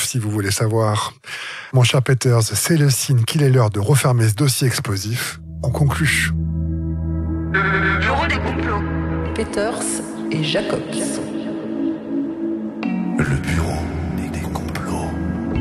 si vous voulez savoir. Mon cher Peters, c'est le signe qu'il est l'heure de refermer ce dossier explosif. On conclut. Le bureau des complots. Peters et Jacobs. Le bureau des complots.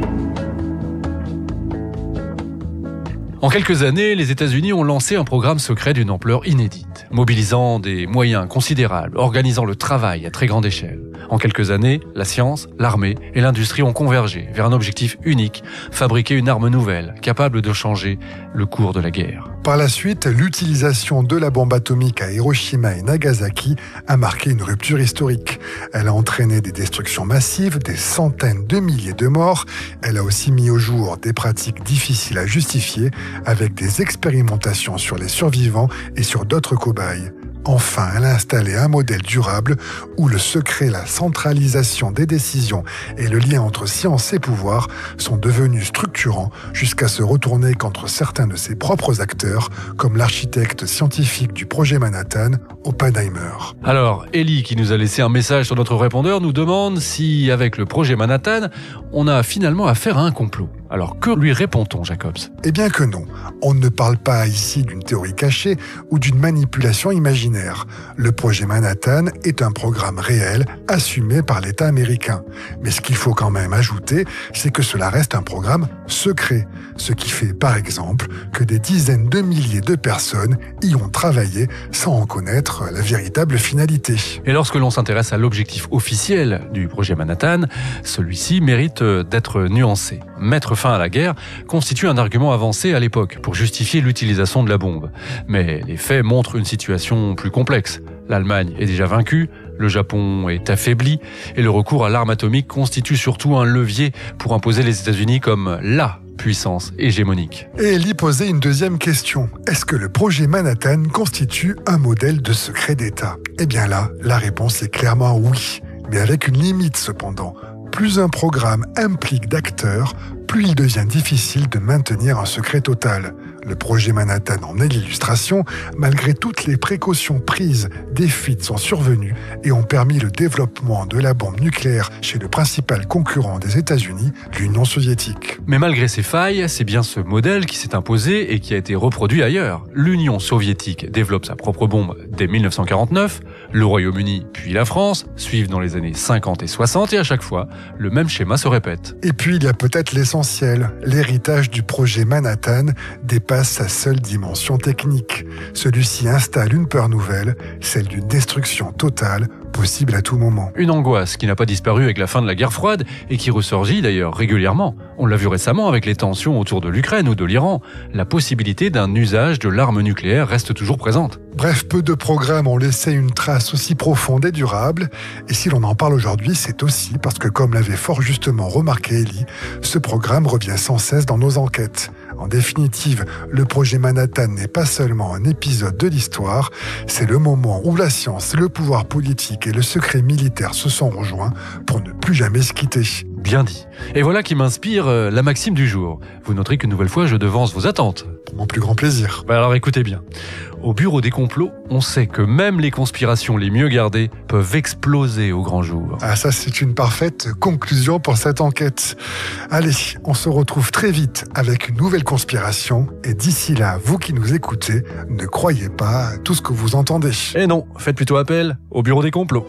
En quelques années, les États-Unis ont lancé un programme secret d'une ampleur inédite, mobilisant des moyens considérables, organisant le travail à très grande échelle. En quelques années, la science, l'armée et l'industrie ont convergé vers un objectif unique, fabriquer une arme nouvelle, capable de changer le cours de la guerre. Par la suite, l'utilisation de la bombe atomique à Hiroshima et Nagasaki a marqué une rupture historique. Elle a entraîné des destructions massives, des centaines de milliers de morts. Elle a aussi mis au jour des pratiques difficiles à justifier, avec des expérimentations sur les survivants et sur d'autres cobayes. Enfin, elle a installé un modèle durable où le secret, la centralisation des décisions et le lien entre science et pouvoir sont devenus structurants jusqu'à se retourner contre certains de ses propres acteurs, comme l'architecte scientifique du projet Manhattan, Oppenheimer. Alors, Ellie, qui nous a laissé un message sur notre répondeur, nous demande si, avec le projet Manhattan, on a finalement affaire à un complot. Alors, que lui répond-on, Jacobs ? Eh bien que non. On ne parle pas ici d'une théorie cachée ou d'une manipulation imaginaire. Le projet Manhattan est un programme réel assumé par l'État américain. Mais ce qu'il faut quand même ajouter, c'est que cela reste un programme secret. Ce qui fait, par exemple, que des dizaines de milliers de personnes y ont travaillé sans en connaître la véritable finalité. Et lorsque l'on s'intéresse à l'objectif officiel du projet Manhattan, celui-ci mérite d'être nuancé. Mettre fin à la guerre constitue un argument avancé à l'époque pour justifier l'utilisation de la bombe. Mais les faits montrent une situation plus complexe. L'Allemagne est déjà vaincue, le Japon est affaibli, et le recours à l'arme atomique constitue surtout un levier pour imposer les États-Unis comme la puissance hégémonique. Et Ellie posait une deuxième question. Est-ce que le projet Manhattan constitue un modèle de secret d'État ? Eh bien là, la réponse est clairement oui, mais avec une limite cependant. Plus un programme implique d'acteurs, plus il devient difficile de maintenir un secret total. Le projet Manhattan en est l'illustration. Malgré toutes les précautions prises, des fuites sont survenues et ont permis le développement de la bombe nucléaire chez le principal concurrent des États-Unis, l'Union soviétique. Mais malgré ces failles, c'est bien ce modèle qui s'est imposé et qui a été reproduit ailleurs. L'Union soviétique développe sa propre bombe dès 1949, le Royaume-Uni puis la France suivent dans les années 50 et 60 et à chaque fois, le même schéma se répète. Et puis il y a peut-être l'essentiel. L'héritage du projet Manhattan dépasse sa seule dimension technique. Celui-ci installe une peur nouvelle, celle d'une destruction totale, possible à tout moment. Une angoisse qui n'a pas disparu avec la fin de la guerre froide et qui ressurgit d'ailleurs régulièrement. On l'a vu récemment avec les tensions autour de l'Ukraine ou de l'Iran. La possibilité d'un usage de l'arme nucléaire reste toujours présente. Bref, peu de programmes ont laissé une trace aussi profonde et durable. Et si l'on en parle aujourd'hui, c'est aussi parce que, comme l'avait fort justement remarqué Ellie, ce programme revient sans cesse dans nos enquêtes. En définitive, le projet Manhattan n'est pas seulement un épisode de l'histoire, c'est le moment où la science, le pouvoir politique et le secret militaire se sont rejoints pour ne plus jamais se quitter. Bien dit. Et voilà qui m'inspire la maxime du jour. Vous noterez qu'une nouvelle fois, je devance vos attentes. Pour mon plus grand plaisir. Alors écoutez bien. Au bureau des complots, on sait que même les conspirations les mieux gardées peuvent exploser au grand jour. Ah, ça, c'est une parfaite conclusion pour cette enquête. Allez, on se retrouve très vite avec une nouvelle conspiration. Et d'ici là, vous qui nous écoutez, ne croyez pas à tout ce que vous entendez. Et non, faites plutôt appel au bureau des complots.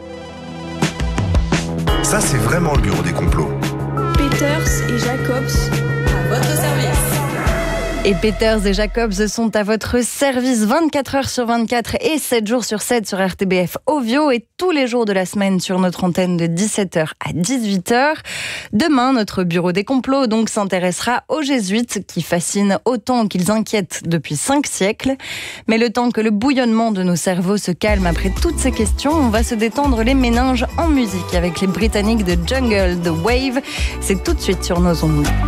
Ça, c'est vraiment le bureau des complots. Peters et Jacobs, à votre service. Et Peters et Jacobs sont à votre service 24 heures sur 24 et 7 jours sur 7 sur RTBF Ovio et tous les jours de la semaine sur notre antenne de 17h à 18h. Demain, notre bureau des complots donc s'intéressera aux jésuites qui fascinent autant qu'ils inquiètent depuis 5 siècles. Mais le temps que le bouillonnement de nos cerveaux se calme après toutes ces questions, on va se détendre les méninges en musique avec les Britanniques de Jungle, The Wave. C'est tout de suite sur nos ondes.